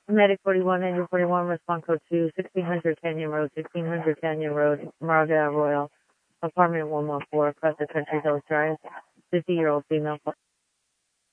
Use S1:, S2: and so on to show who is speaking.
S1: Medic 41, Angel 41, response code 2, 1600 Canyon Road, 1600 Canyon Road, Marga Royal, apartment 114, across the country, Hills Drive, 50-year-old female.